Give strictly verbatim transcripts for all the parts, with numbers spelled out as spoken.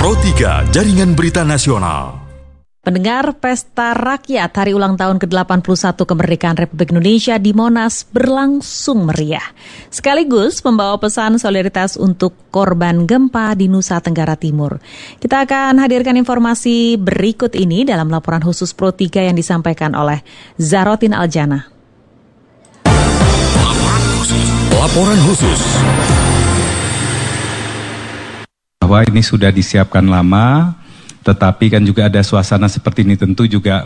Pro tiga Jaringan Berita Nasional. Pendengar, Pesta Rakyat Hari Ulang Tahun ke delapan puluh satu Kemerdekaan Republik Indonesia di Monas berlangsung meriah. Sekaligus membawa pesan solidaritas untuk korban gempa di Nusa Tenggara Timur. Kita akan hadirkan informasi berikut ini dalam laporan khusus Pro tiga yang disampaikan oleh Zarotin Aljana. Laporan khusus. Laporan khusus. Bahwa ini sudah disiapkan lama, tetapi kan juga ada suasana seperti ini, tentu juga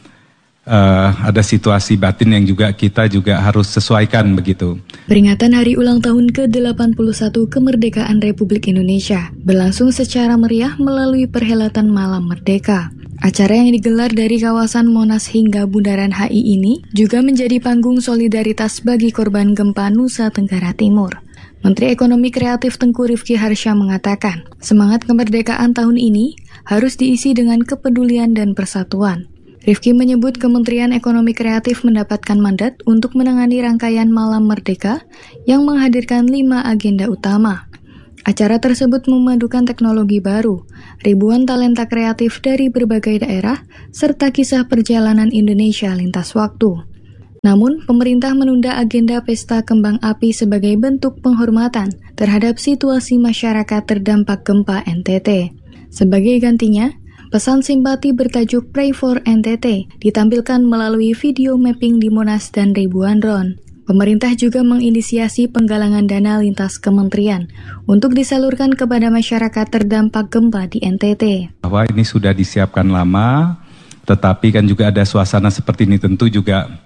uh, ada situasi batin yang juga kita juga harus sesuaikan begitu. Peringatan Hari Ulang Tahun ke delapan puluh satu Kemerdekaan Republik Indonesia berlangsung secara meriah melalui perhelatan Malam Merdeka. Acara yang digelar dari kawasan Monas hingga Bundaran H I ini juga menjadi panggung solidaritas bagi korban gempa Nusa Tenggara Timur. Menteri Ekonomi Kreatif Tengku Rifki Harsha mengatakan, semangat kemerdekaan tahun ini harus diisi dengan kepedulian dan persatuan. Rifki menyebut Kementerian Ekonomi Kreatif mendapatkan mandat untuk menangani rangkaian Malam Merdeka yang menghadirkan lima agenda utama. Acara tersebut memadukan teknologi baru, ribuan talenta kreatif dari berbagai daerah, serta kisah perjalanan Indonesia lintas waktu. Namun, pemerintah menunda agenda Pesta Kembang Api sebagai bentuk penghormatan terhadap situasi masyarakat terdampak gempa N T T. Sebagai gantinya, pesan simpati bertajuk Pray for N T T ditampilkan melalui video mapping di Monas dan ribuan drone. Pemerintah juga menginisiasi penggalangan dana lintas kementerian untuk disalurkan kepada masyarakat terdampak gempa di N T T. Bahwa ini sudah disiapkan lama, tetapi kan juga ada suasana seperti ini, tentu juga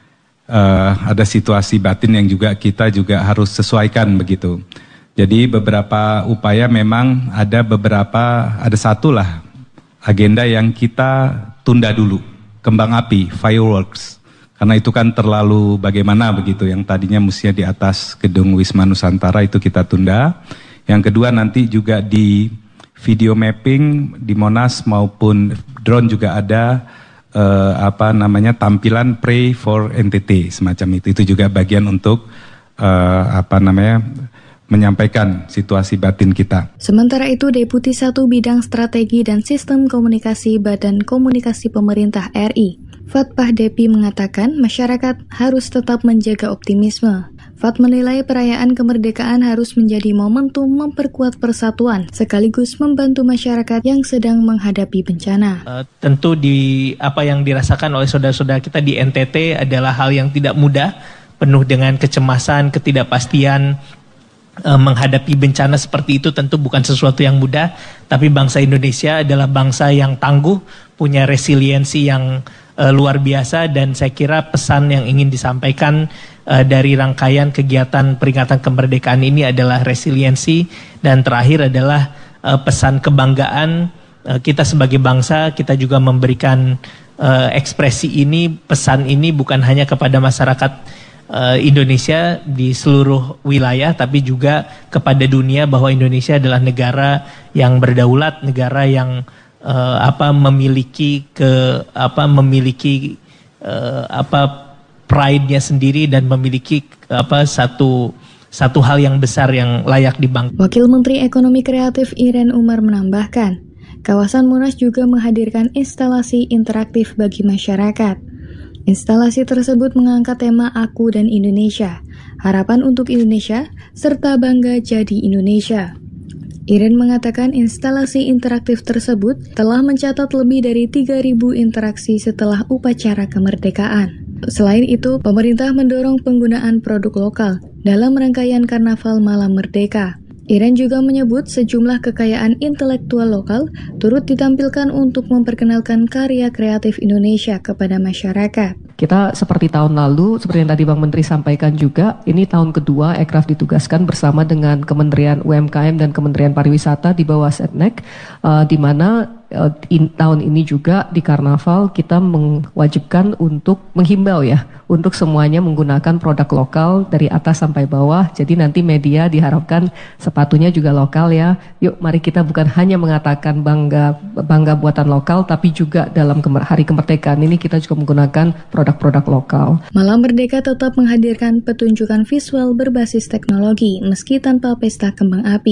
Uh, ada situasi batin yang juga kita juga harus sesuaikan begitu. Jadi beberapa upaya memang ada beberapa, ada satu lah agenda yang kita tunda dulu, kembang api, fireworks. Karena itu kan terlalu bagaimana begitu, yang tadinya mestinya di atas gedung Wisma Nusantara itu kita tunda. Yang kedua nanti juga di video mapping di Monas maupun drone juga ada Uh, apa namanya tampilan Pray for N T T semacam itu. Itu juga bagian untuk uh, apa namanya menyampaikan situasi batin kita. Sementara itu, Deputi satu Bidang Strategi dan Sistem Komunikasi Badan Komunikasi Pemerintah R I, Fatpah Depi mengatakan masyarakat harus tetap menjaga optimisme. Fat menilai perayaan kemerdekaan harus menjadi momentum memperkuat persatuan sekaligus membantu masyarakat yang sedang menghadapi bencana. Uh, tentu di apa yang dirasakan oleh saudara-saudara kita di N T T adalah hal yang tidak mudah, penuh dengan kecemasan, ketidakpastian. Uh, menghadapi bencana seperti itu tentu bukan sesuatu yang mudah, tapi bangsa Indonesia adalah bangsa yang tangguh, punya resiliensi yang uh, luar biasa, dan saya kira pesan yang ingin disampaikan uh, dari rangkaian kegiatan peringatan kemerdekaan ini adalah resiliensi, dan terakhir adalah uh, pesan kebanggaan uh, kita sebagai bangsa. Kita juga memberikan uh, ekspresi ini, pesan ini bukan hanya kepada masyarakat Indonesia di seluruh wilayah, tapi juga kepada dunia bahwa Indonesia adalah negara yang berdaulat, negara yang uh, apa memiliki ke apa memiliki uh, apa pride-nya sendiri dan memiliki apa satu satu hal yang besar yang layak dibanggakan. Wakil Menteri Ekonomi Kreatif Iren Umar menambahkan, kawasan Monas juga menghadirkan instalasi interaktif bagi masyarakat. Instalasi tersebut mengangkat tema Aku dan Indonesia, harapan untuk Indonesia, serta bangga jadi Indonesia. Iren mengatakan instalasi interaktif tersebut telah mencatat lebih dari tiga ribu interaksi setelah upacara kemerdekaan. Selain itu, pemerintah mendorong penggunaan produk lokal dalam rangkaian Karnaval Malam Merdeka. Iren juga menyebut sejumlah kekayaan intelektual lokal turut ditampilkan untuk memperkenalkan karya kreatif Indonesia kepada masyarakat. Kita seperti tahun lalu, seperti yang tadi Bang Menteri sampaikan juga, ini tahun kedua Ekraf ditugaskan bersama dengan Kementerian U M K M dan Kementerian Pariwisata di bawah Setnek, uh, di mana uh, in, tahun ini juga di Karnaval kita mewajibkan untuk menghimbau ya, untuk semuanya menggunakan produk lokal dari atas sampai bawah. Jadi nanti media diharapkan sepatunya juga lokal ya. Yuk mari kita bukan hanya mengatakan bangga bangga buatan lokal, tapi juga dalam kemer- hari kemerdekaan ini kita juga menggunakan produk-produk lokal. Malam Merdeka tetap menghadirkan pertunjukan visual berbasis teknologi meski tanpa pesta kembang api.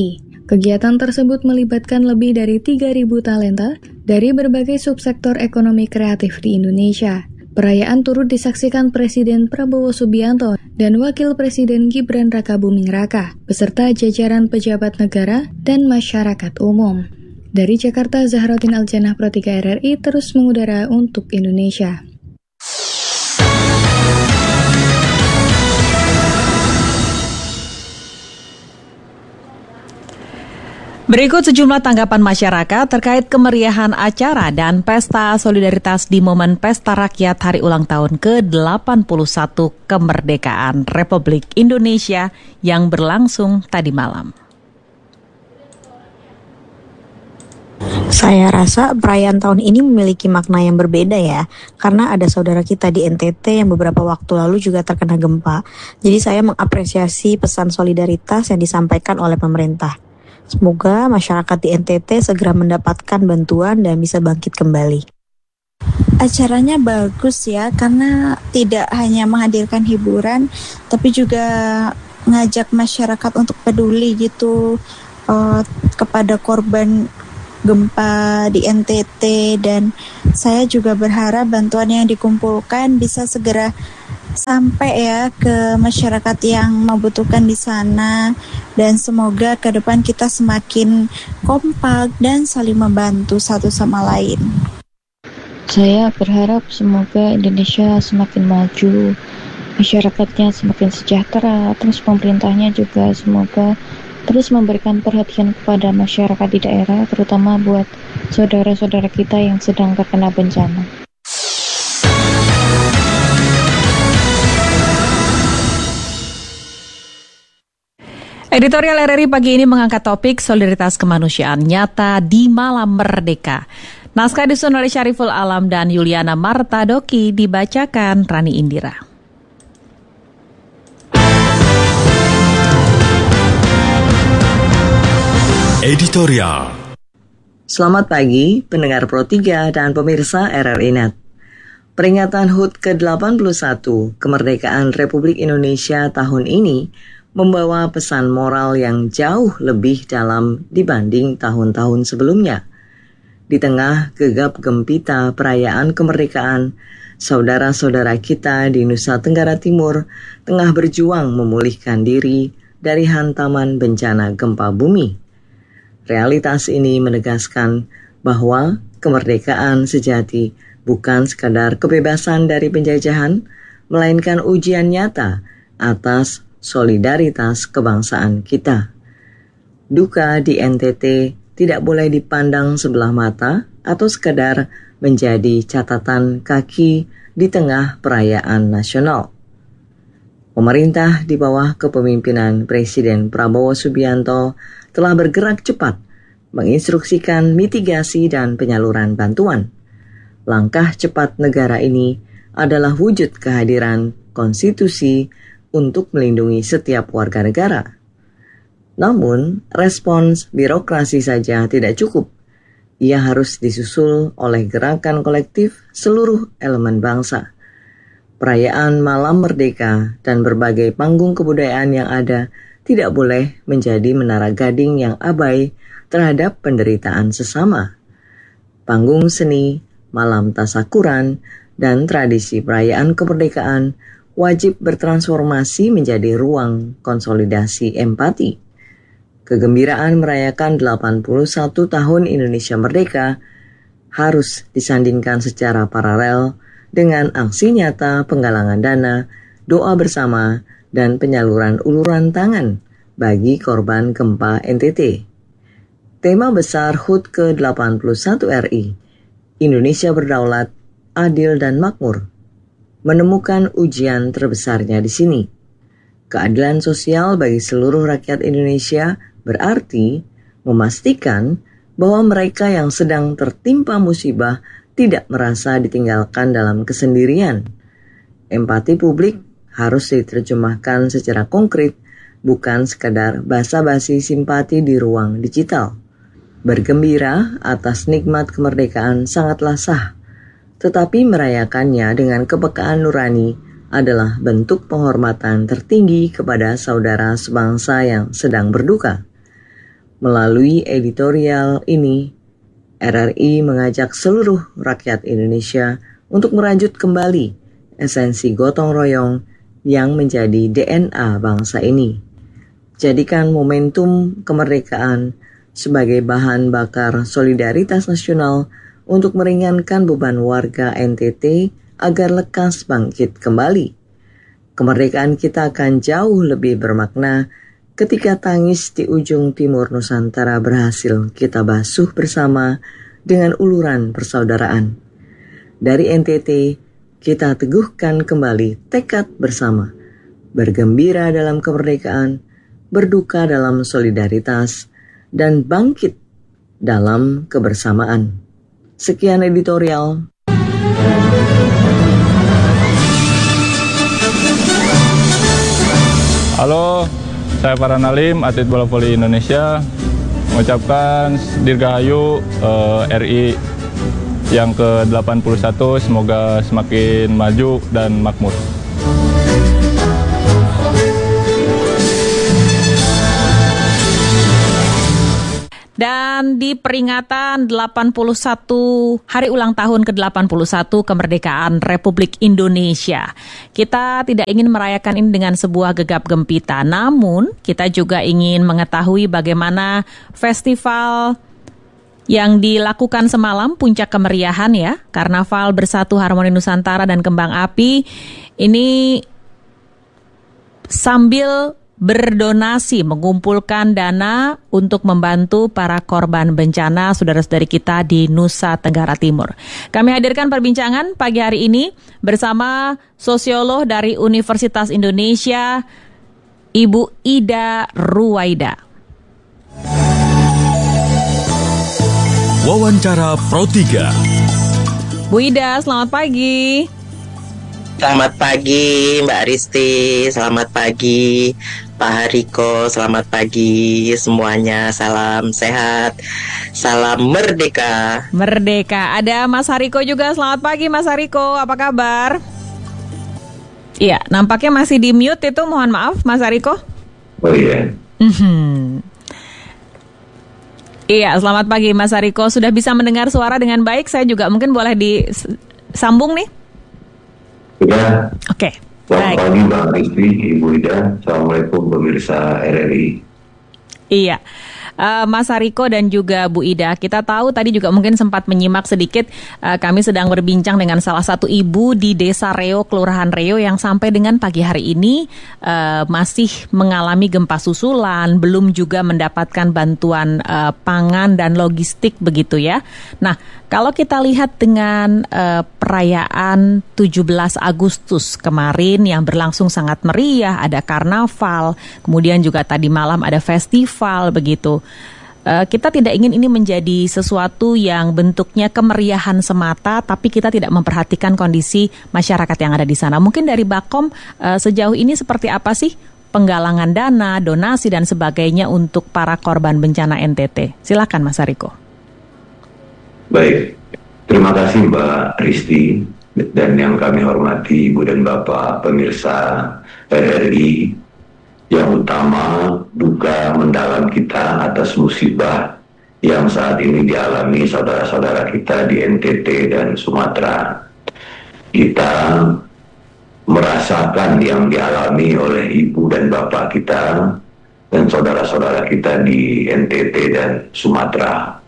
Kegiatan tersebut melibatkan lebih dari tiga ribu talenta dari berbagai subsektor ekonomi kreatif di Indonesia. Perayaan turut disaksikan Presiden Prabowo Subianto dan Wakil Presiden Gibran Rakabuming Raka, beserta jajaran pejabat negara dan masyarakat umum. Dari Jakarta, Zahrotin Aljanah, Pro tiga R R I terus mengudara untuk Indonesia. Berikut sejumlah tanggapan masyarakat terkait kemeriahan acara dan pesta solidaritas di momen Pesta Rakyat Hari Ulang Tahun ke delapan puluh satu Kemerdekaan Republik Indonesia yang berlangsung tadi malam. Saya rasa perayaan tahun ini memiliki makna yang berbeda ya, karena ada saudara kita di N T T yang beberapa waktu lalu juga terkena gempa. Jadi saya mengapresiasi pesan solidaritas yang disampaikan oleh pemerintah. Semoga masyarakat di N T T segera mendapatkan bantuan dan bisa bangkit kembali. Acaranya bagus ya, karena tidak hanya menghadirkan hiburan, tapi juga ngajak masyarakat untuk peduli gitu uh, kepada korban gempa di N T T, dan saya juga berharap bantuan yang dikumpulkan bisa segera sampai ya ke masyarakat yang membutuhkan di sana, dan semoga ke depan kita semakin kompak dan saling membantu satu sama lain. Saya berharap semoga Indonesia semakin maju, masyarakatnya semakin sejahtera, terus pemerintahnya juga semoga terus memberikan perhatian kepada masyarakat di daerah, terutama buat saudara-saudara kita yang sedang terkena bencana. Editorial R R I pagi ini mengangkat topik solidaritas kemanusiaan nyata di Malam Merdeka. Naskah disusun oleh Syariful Alam dan Yuliana Martadoki, dibacakan Rani Indira. Editorial. Selamat pagi pendengar Pro tiga dan pemirsa R R I Net. Peringatan H U T ke delapan puluh satu Kemerdekaan Republik Indonesia tahun ini membawa pesan moral yang jauh lebih dalam dibanding tahun-tahun sebelumnya. Di tengah gegap gempita perayaan kemerdekaan, saudara-saudara kita di Nusa Tenggara Timur tengah berjuang memulihkan diri dari hantaman bencana gempa bumi. Realitas ini menegaskan bahwa kemerdekaan sejati bukan sekadar kebebasan dari penjajahan, melainkan ujian nyata atas solidaritas kebangsaan kita. Duka di N T T tidak boleh dipandang sebelah mata atau sekadar menjadi catatan kaki di tengah perayaan nasional. Pemerintah di bawah kepemimpinan Presiden Prabowo Subianto telah bergerak cepat menginstruksikan mitigasi dan penyaluran bantuan. Langkah cepat negara ini adalah wujud kehadiran konstitusi untuk melindungi setiap warga negara. Namun, respons birokrasi saja tidak cukup. Ia harus disusul oleh gerakan kolektif seluruh elemen bangsa. Perayaan Malam Merdeka dan berbagai panggung kebudayaan yang ada tidak boleh menjadi menara gading yang abai terhadap penderitaan sesama. Panggung seni, malam tasakuran, dan tradisi perayaan kemerdekaan wajib bertransformasi menjadi ruang konsolidasi empati. Kegembiraan merayakan delapan puluh satu tahun Indonesia Merdeka harus disandingkan secara paralel dengan aksi nyata penggalangan dana, doa bersama, dan penyaluran uluran tangan bagi korban gempa N T T. Tema besar H U T ke delapan puluh satu R I, Indonesia Berdaulat, Adil dan Makmur, menemukan ujian terbesarnya di sini. Keadilan sosial bagi seluruh rakyat Indonesia berarti memastikan bahwa mereka yang sedang tertimpa musibah tidak merasa ditinggalkan dalam kesendirian. Empati publik harus diterjemahkan secara konkret, bukan sekadar basa-basi simpati di ruang digital. Bergembira atas nikmat kemerdekaan sangatlah sah, tetapi merayakannya dengan kepekaan nurani adalah bentuk penghormatan tertinggi kepada saudara sebangsa yang sedang berduka. Melalui editorial ini, R R I mengajak seluruh rakyat Indonesia untuk merajut kembali esensi gotong royong yang menjadi D N A bangsa ini. Jadikan momentum kemerdekaan sebagai bahan bakar solidaritas nasional untuk meringankan beban warga N T T agar lekas bangkit kembali. Kemerdekaan kita akan jauh lebih bermakna ketika tangis di ujung timur Nusantara berhasil kita basuh bersama dengan uluran persaudaraan. Dari N T T, kita teguhkan kembali tekad bersama, bergembira dalam kemerdekaan, berduka dalam solidaritas, dan bangkit dalam kebersamaan. Sekian editorial. Halo, saya Farhan Alim, atlet bola voli Indonesia, mengucapkan Dirgahayu eh, R I yang ke delapan puluh satu, semoga semakin maju dan makmur. Dan di peringatan delapan puluh satu hari ulang tahun ke delapan puluh satu kemerdekaan Republik Indonesia, kita tidak ingin merayakan ini dengan sebuah gegap gempita, namun kita juga ingin mengetahui bagaimana festival yang dilakukan semalam, puncak kemeriahan ya, Karnaval Bersatu Harmoni Nusantara dan Kembang Api, ini sambil berdonasi, mengumpulkan dana untuk membantu para korban bencana saudara-saudari kita di Nusa Tenggara Timur. Kami hadirkan perbincangan pagi hari ini bersama sosiolog dari Universitas Indonesia, Ibu Ida Ruwaida. Wawancara Pro tiga. Bu Ida, selamat pagi. Selamat pagi Mbak Risti, selamat pagi Pak Hariko, selamat pagi semuanya, salam sehat, salam merdeka. Merdeka, ada Mas Hariko juga, selamat pagi Mas Hariko, apa kabar? Iya, nampaknya masih di mute itu, mohon maaf Mas Hariko. Oh iya. Mm-hmm. Iya, selamat pagi Mas Hariko, sudah bisa mendengar suara dengan baik, saya juga mungkin boleh disambung nih? Ya. Oke. Okay. Selamat pagi Bang Rizky, Ibu Ida. Assalamualaikum pemirsa R R I. Iya. Uh, Mas Hariko dan juga Bu Ida, kita tahu tadi juga mungkin sempat menyimak sedikit, uh, kami sedang berbincang dengan salah satu ibu di Desa Reo, Kelurahan Reo yang sampai dengan pagi hari ini uh, masih mengalami gempa susulan, belum juga mendapatkan bantuan uh, pangan dan logistik begitu ya. Nah, kalau kita lihat dengan uh, perayaan tujuh belas Agustus kemarin yang berlangsung sangat meriah, ada karnaval, kemudian juga tadi malam ada festival begitu. Uh, kita tidak ingin ini menjadi sesuatu yang bentuknya kemeriahan semata, tapi kita tidak memperhatikan kondisi masyarakat yang ada di sana. Mungkin dari Bakom uh, sejauh ini seperti apa sih penggalangan dana, donasi dan sebagainya untuk para korban bencana N T T? Silakan Mas Hariko. Baik, terima kasih Mbak Risti dan yang kami hormati Ibu dan Bapak pemirsa R R I. Yang utama, duka mendalam kita atas musibah yang saat ini dialami saudara-saudara kita di N T T dan Sumatera. Kita merasakan yang dialami oleh Ibu dan Bapak kita dan saudara-saudara kita di N T T dan Sumatera.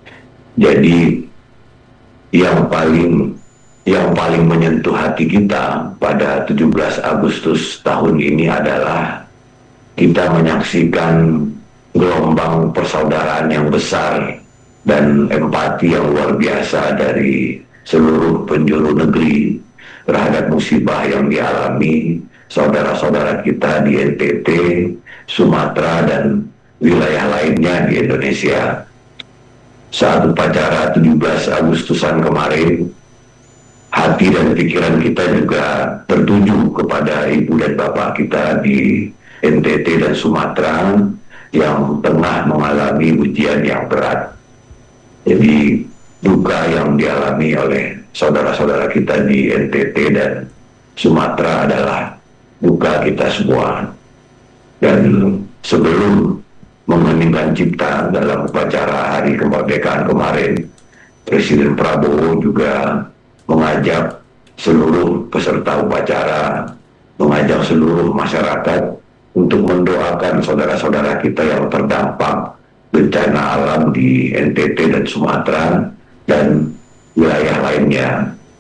Jadi yang paling yang paling menyentuh hati kita pada tujuh belas Agustus tahun ini adalah kita menyaksikan gelombang persaudaraan yang besar dan empati yang luar biasa dari seluruh penjuru negeri terhadap musibah yang dialami saudara-saudara kita di N T T, Sumatera dan wilayah lainnya di Indonesia. Saat upacara tujuh belas Agustusan kemarin, hati dan pikiran kita juga tertuju kepada Ibu dan Bapak kita di N T T dan Sumatera yang tengah mengalami ujian yang berat. Jadi duka yang dialami oleh saudara-saudara kita di N T T dan Sumatera adalah duka kita semua. Dan sebelum mengheningkan cipta dalam upacara Hari Kemerdekaan kemarin. Presiden Prabowo juga mengajak seluruh peserta upacara, mengajak seluruh masyarakat untuk mendoakan saudara-saudara kita yang terdampak bencana alam di N T T dan Sumatera dan wilayah lainnya.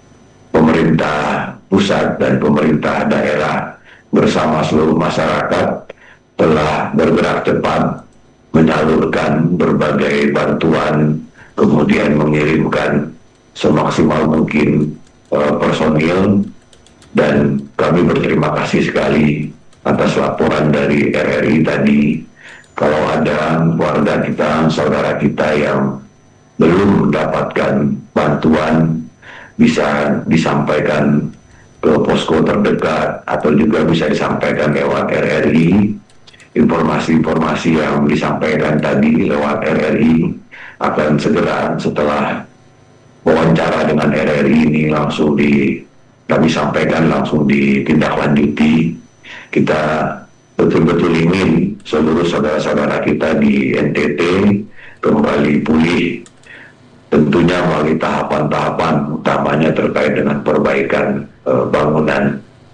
Pemerintah pusat dan pemerintah daerah bersama seluruh masyarakat telah bergerak cepat menyalurkan berbagai bantuan, kemudian mengirimkan semaksimal mungkin uh, personil, dan kami berterima kasih sekali atas laporan dari R R I tadi. Kalau ada warga kita, saudara kita yang belum mendapatkan bantuan, bisa disampaikan ke posko terdekat atau juga bisa disampaikan lewat R R I. Informasi-informasi yang disampaikan tadi lewat R R I akan segera setelah wawancara dengan R R I ini langsung di kami sampaikan, langsung ditindaklanjuti. Kita betul-betul ingin seluruh saudara-saudara kita di N T T kembali pulih, tentunya melalui tahapan-tahapan utamanya terkait dengan perbaikan e, bangunan.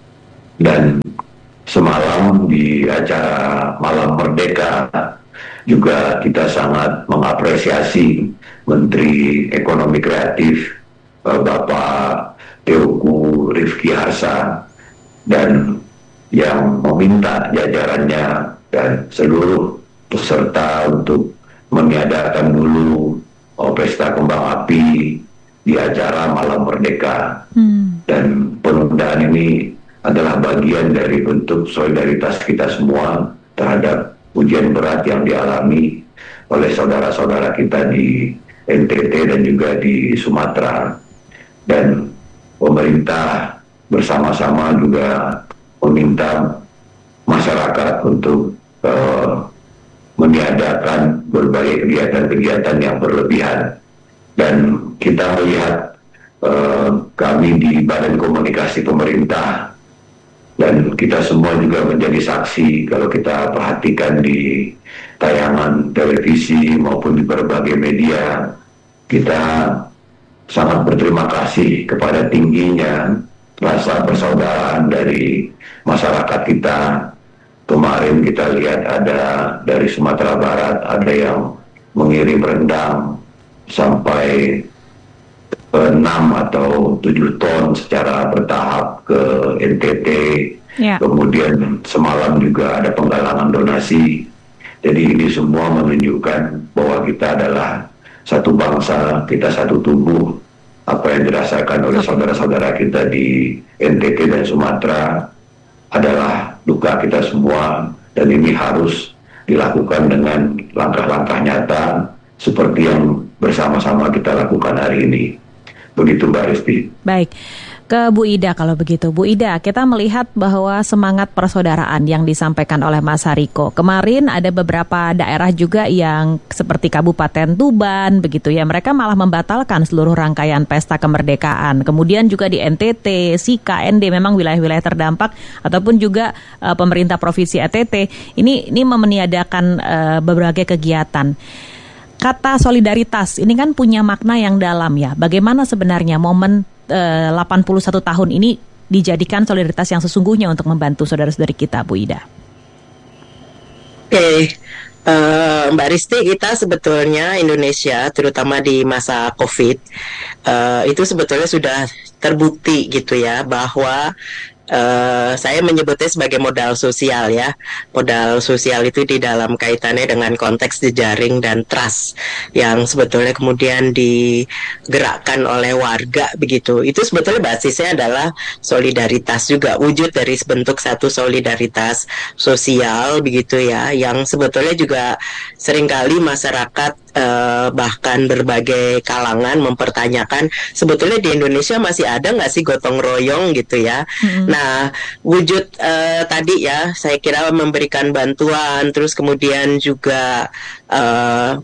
Dan semalam di acara Malam Merdeka juga kita sangat mengapresiasi Menteri Ekonomi Kreatif e, Bapak Teuku Rifki Harsha, dan yang meminta jajarannya dan seluruh peserta untuk meniadakan dulu oh, pesta kembang api di acara Malam Merdeka. Hmm. Dan penundaan ini adalah bagian dari bentuk solidaritas kita semua terhadap ujian berat yang dialami oleh saudara-saudara kita di N T T dan juga di Sumatera. Dan pemerintah bersama-sama juga meminta masyarakat untuk uh, meniadakan berbagai kegiatan-kegiatan yang berlebihan. Dan kita melihat uh, kami di Badan Komunikasi Pemerintah dan kita semua juga menjadi saksi kalau kita perhatikan di tayangan televisi maupun di berbagai media, kita sangat berterima kasih kepada tingginya rasa persaudaraan dari masyarakat kita. Kemarin kita lihat ada dari Sumatera Barat ada yang mengirim rendang sampai enam atau tujuh ton secara bertahap ke N T T. Yeah. Kemudian semalam juga ada penggalangan donasi. Jadi ini semua menunjukkan bahwa kita adalah satu bangsa, kita satu tubuh. Apa yang dirasakan oleh saudara-saudara kita di N T T dan Sumatera adalah duka kita semua, dan ini harus dilakukan dengan langkah-langkah nyata seperti yang bersama-sama kita lakukan hari ini. Begitu Mbak Risti. Baik. Ke Bu Ida kalau begitu. Bu Ida, kita melihat bahwa semangat persaudaraan yang disampaikan oleh Mas Hariko. Kemarin ada beberapa daerah juga yang seperti Kabupaten Tuban begitu ya. Mereka malah membatalkan seluruh rangkaian pesta kemerdekaan. Kemudian juga di N T T, Sika, N D memang wilayah-wilayah terdampak ataupun juga uh, pemerintah Provinsi N T T ini ini meniadakan uh, berbagai kegiatan. Kata solidaritas ini kan punya makna yang dalam ya. Bagaimana sebenarnya momen eh, delapan puluh satu tahun ini dijadikan solidaritas yang sesungguhnya untuk membantu saudara-saudari kita, Bu Ida? Oke, okay. uh, Mbak Risti, kita sebetulnya Indonesia, terutama di masa COVID, uh, itu sebetulnya sudah terbukti gitu ya, bahwa Uh, saya menyebutnya sebagai modal sosial ya. Modal sosial itu di dalam kaitannya dengan konteks jejaring dan trust yang sebetulnya kemudian digerakkan oleh warga begitu. Itu sebetulnya basisnya adalah solidaritas juga, wujud dari bentuk satu solidaritas sosial begitu ya, yang sebetulnya juga seringkali masyarakat Uh, bahkan berbagai kalangan mempertanyakan sebetulnya di Indonesia masih ada nggak sih gotong royong gitu ya. Mm-hmm. Nah, wujud uh, tadi ya, saya kira memberikan bantuan, terus kemudian juga uh,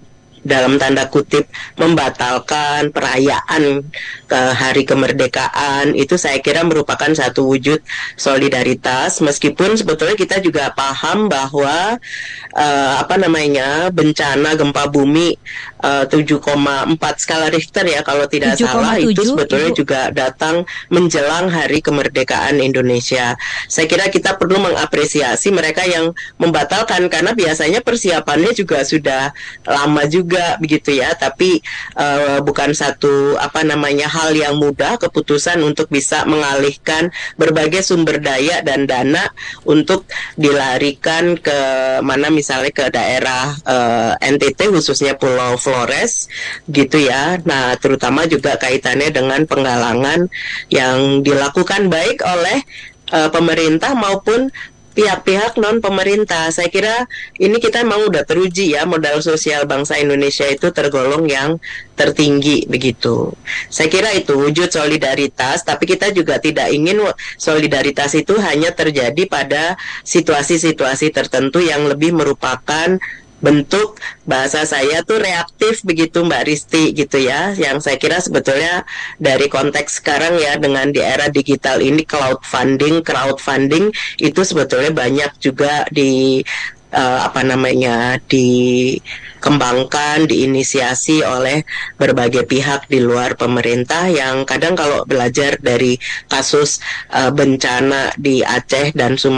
dalam tanda kutip membatalkan perayaan ke hari kemerdekaan, itu saya kira merupakan satu wujud solidaritas, meskipun sebetulnya kita juga paham bahwa uh, apa namanya bencana gempa bumi uh, tujuh koma empat skala Richter ya kalau tidak salah itu sebetulnya Ibu. juga datang menjelang hari kemerdekaan Indonesia. Saya kira kita perlu mengapresiasi mereka yang membatalkan, karena biasanya persiapannya juga sudah lama juga begitu ya, tapi uh, bukan satu apa namanya hal yang mudah keputusan untuk bisa mengalihkan berbagai sumber daya dan dana untuk dilarikan ke mana, misalnya ke daerah uh, N T T khususnya Pulau Flores gitu ya. Nah, terutama juga kaitannya dengan penggalangan yang dilakukan baik oleh uh, pemerintah maupun pihak-pihak non pemerintah. Saya kira ini kita memang udah teruji ya, modal sosial bangsa Indonesia itu tergolong yang tertinggi begitu. Saya kira itu wujud solidaritas, tapi kita juga tidak ingin solidaritas itu hanya terjadi pada situasi-situasi tertentu yang lebih merupakan bentuk, bahasa saya tuh reaktif begitu Mbak Risti gitu ya, yang saya kira sebetulnya dari konteks sekarang ya dengan di era digital ini crowdfunding crowdfunding itu sebetulnya banyak juga di uh, apa namanya dikembangkan, diinisiasi oleh berbagai pihak di luar pemerintah yang kadang kalau belajar dari kasus uh, bencana di Aceh dan Sumatera